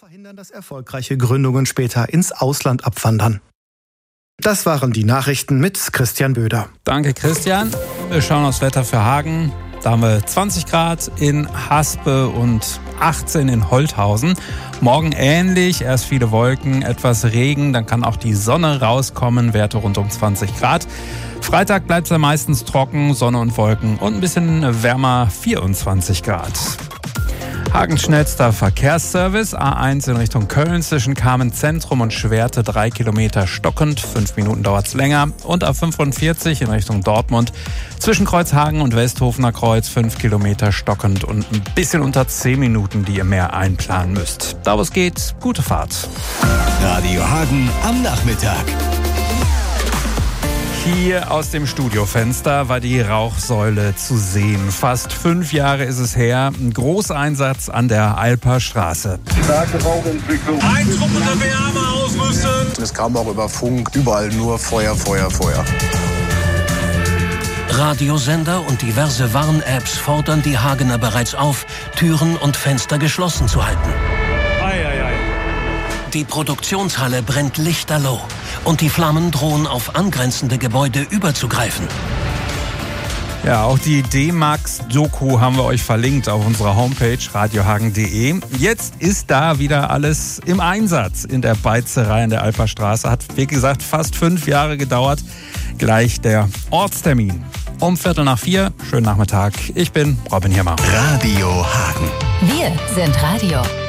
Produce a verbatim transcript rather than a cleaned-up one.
verhindern, dass erfolgreiche Gründungen später ins Ausland abwandern. Das waren die Nachrichten mit Christian Böder. Danke, Christian. Wir schauen aufs Wetter für Hagen. Da haben wir zwanzig Grad in Haspe und achtzehn in Holthausen. Morgen ähnlich, erst viele Wolken, etwas Regen, dann kann auch die Sonne rauskommen, Werte rund um zwanzig Grad. Freitag bleibt es ja meistens trocken, Sonne und Wolken und ein bisschen wärmer, vierundzwanzig Grad. Hagens schnellster Verkehrsservice, A eins in Richtung Köln zwischen Kamen-Zentrum und Schwerte drei Kilometer stockend, fünf Minuten dauert es länger. Und A fünfundvierzig in Richtung Dortmund zwischen Kreuzhagen und Westhofener Kreuz fünf Kilometer stockend und ein bisschen unter zehn Minuten, die ihr mehr einplanen müsst. Da wo es geht, gute Fahrt. Radio Hagen am Nachmittag. Hier aus dem Studiofenster war die Rauchsäule zu sehen. Fast fünf Jahre ist es her. Ein Großeinsatz an der Alper Straße. Starke Rauchentwicklung. Ein Truppe der Wärme ausrüsten. Es kam auch über Funk, überall nur Feuer, Feuer, Feuer. Radiosender und diverse Warn-Apps fordern die Hagener bereits auf, Türen und Fenster geschlossen zu halten. Ei, ei, ei. Die Produktionshalle brennt lichterloh und die Flammen drohen auf angrenzende Gebäude überzugreifen. Ja, auch die D-Max-Doku haben wir euch verlinkt auf unserer Homepage radiohagen punkt de. Jetzt ist da wieder alles im Einsatz in der Beizerei in der Alper Straße. Hat, wie gesagt, fast fünf Jahre gedauert. Gleich der Ortstermin. Um Viertel nach vier. Schönen Nachmittag. Ich bin Robin Hirmer. Radio Hagen. Wir sind Radio.